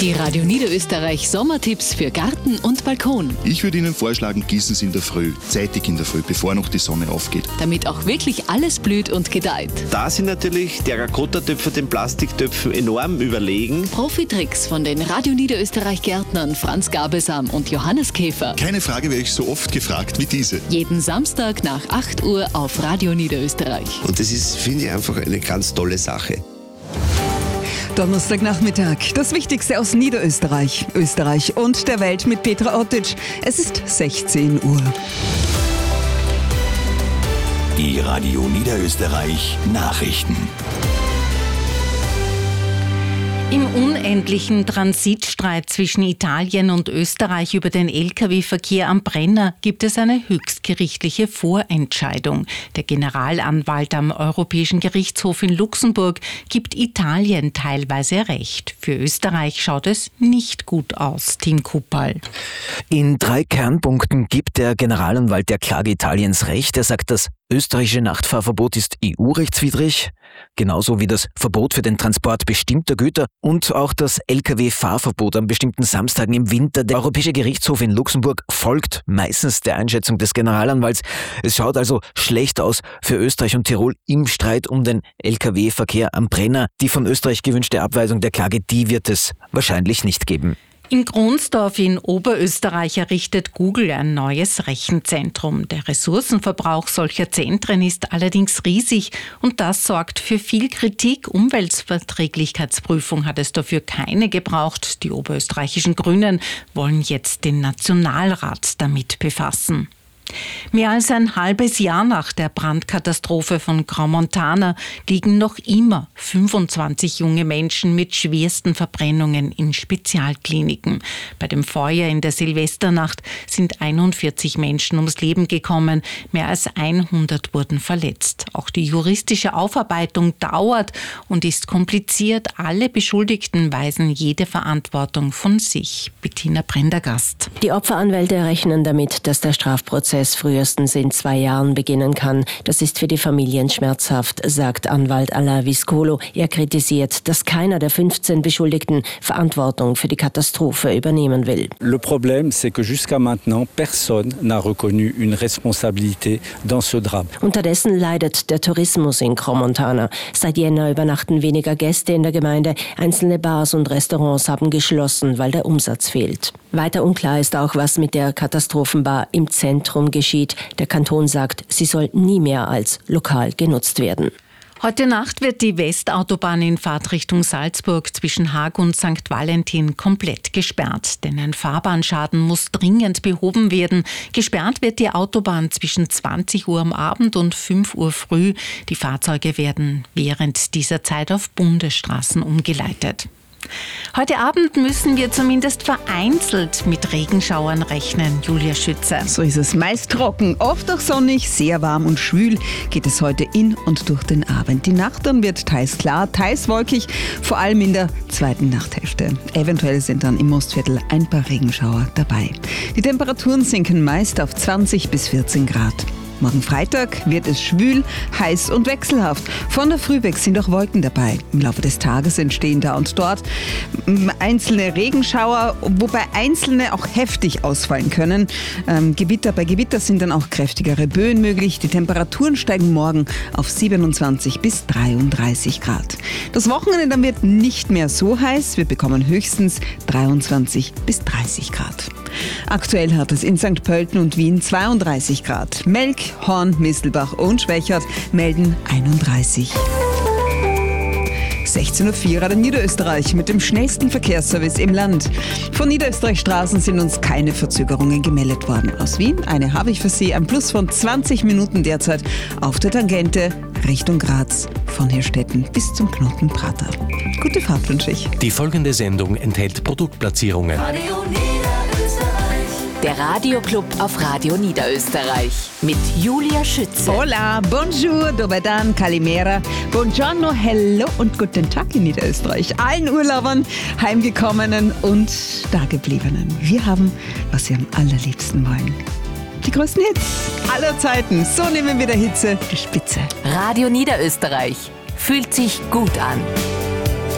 Die Radio Niederösterreich Sommertipps für Garten und Balkon. Ich würde Ihnen vorschlagen, gießen Sie in der Früh, zeitig in der Früh, bevor noch die Sonne aufgeht. Damit auch wirklich alles blüht und gedeiht. Da sind natürlich Terrakotta-Töpfe den Plastiktöpfen enorm überlegen. Profitricks von den Radio Niederösterreich Gärtnern Franz Gabelsam und Johannes Käfer. Keine Frage werde ich so oft gefragt wie diese. Jeden Samstag nach 8 Uhr auf Radio Niederösterreich. Und das ist, finde ich, einfach eine ganz tolle Sache. Donnerstagnachmittag. Das Wichtigste aus Niederösterreich, Österreich und der Welt mit Petra Ottic. Es ist 16 Uhr. Die Radio Niederösterreich Nachrichten. Im unendlichen Transitstreit zwischen Italien und Österreich über den Lkw-Verkehr am Brenner gibt es eine höchstgerichtliche Vorentscheidung. Der Generalanwalt am Europäischen Gerichtshof in Luxemburg gibt Italien teilweise recht. Für Österreich schaut es nicht gut aus, Tim Kuppal. In 3 Kernpunkten gibt der Generalanwalt der Klage Italiens recht. Er sagt, das österreichische Nachtfahrverbot ist EU-rechtswidrig, genauso wie das Verbot für den Transport bestimmter Güter und auch das Lkw-Fahrverbot an bestimmten Samstagen im Winter. Der Europäische Gerichtshof in Luxemburg folgt meistens der Einschätzung des Generalanwalts. Es schaut also schlecht aus für Österreich und Tirol im Streit um den Lkw-Verkehr am Brenner. Die von Österreich gewünschte Abweisung der Klage, die wird es wahrscheinlich nicht geben. In Kronsdorf in Oberösterreich errichtet Google ein neues Rechenzentrum. Der Ressourcenverbrauch solcher Zentren ist allerdings riesig und das sorgt für viel Kritik. Umweltverträglichkeitsprüfung hat es dafür keine gebraucht. Die oberösterreichischen Grünen wollen jetzt den Nationalrat damit befassen. Mehr als ein halbes Jahr nach der Brandkatastrophe von Crans-Montana liegen noch immer 25 junge Menschen mit schwersten Verbrennungen in Spezialkliniken. Bei dem Feuer in der Silvesternacht sind 41 Menschen ums Leben gekommen, mehr als 100 wurden verletzt. Auch die juristische Aufarbeitung dauert und ist kompliziert. Alle Beschuldigten weisen jede Verantwortung von sich. Bettina Prendergast. Die Opferanwälte rechnen damit, dass der Strafprozess frühestens in 2 Jahren beginnen kann. Das ist für die Familien schmerzhaft, sagt Anwalt Alain Viscolo. Er kritisiert, dass keiner der 15 Beschuldigten Verantwortung für die Katastrophe übernehmen will. Le problème, c'est que jusqu'à maintenant, personne n'a reconnu une responsabilité dans ce drame. Unterdessen leidet der Tourismus in Crans-Montana. Seit Jänner übernachten weniger Gäste in der Gemeinde. Einzelne Bars und Restaurants haben geschlossen, weil der Umsatz fehlt. Weiter unklar ist auch, was mit der Katastrophenbar im Zentrum geschieht. Der Kanton sagt, sie soll nie mehr als lokal genutzt werden. Heute Nacht wird die Westautobahn in Fahrtrichtung Salzburg zwischen Haag und St. Valentin komplett gesperrt. Denn ein Fahrbahnschaden muss dringend behoben werden. Gesperrt wird die Autobahn zwischen 20 Uhr am Abend und 5 Uhr früh. Die Fahrzeuge werden während dieser Zeit auf Bundesstraßen umgeleitet. Heute Abend müssen wir zumindest vereinzelt mit Regenschauern rechnen, Julia Schütze. So ist es, meist trocken, oft auch sonnig, sehr warm und schwül geht es heute in und durch den Abend. Die Nacht dann wird teils klar, teils wolkig, vor allem in der zweiten Nachthälfte. Eventuell sind dann im Mostviertel ein paar Regenschauer dabei. Die Temperaturen sinken meist auf 20 bis 14 Grad. Morgen Freitag wird es schwül, heiß und wechselhaft. Von der Früh weg sind auch Wolken dabei. Im Laufe des Tages entstehen da und dort einzelne Regenschauer, wobei einzelne auch heftig ausfallen können. Bei Gewitter sind dann auch kräftigere Böen möglich. Die Temperaturen steigen morgen auf 27 bis 33 Grad. Das Wochenende dann wird nicht mehr so heiß. Wir bekommen höchstens 23 bis 30 Grad. Aktuell hat es in St. Pölten und Wien 32 Grad. Melk, Horn, Mistelbach und Schwächert melden 31. 16.04 Uhr Radio Niederösterreich mit dem schnellsten Verkehrsservice im Land. Von Niederösterreich Straßen sind uns keine Verzögerungen gemeldet worden. Aus Wien eine habe ich für Sie, ein Plus von 20 Minuten derzeit auf der Tangente Richtung Graz von Hirstetten bis zum Knoten Prater. Gute Fahrt wünsche ich. Die folgende Sendung enthält Produktplatzierungen. Der Radioclub auf Radio Niederösterreich mit Julia Schütze. Hola, bonjour, dober dan, kalimera, buongiorno, hello und guten Tag in Niederösterreich. Allen Urlaubern, Heimgekommenen und Dagebliebenen. Wir haben, was Sie am allerliebsten wollen. Die größten Hits aller Zeiten. So nehmen wir der Hitze die Spitze. Radio Niederösterreich fühlt sich gut an.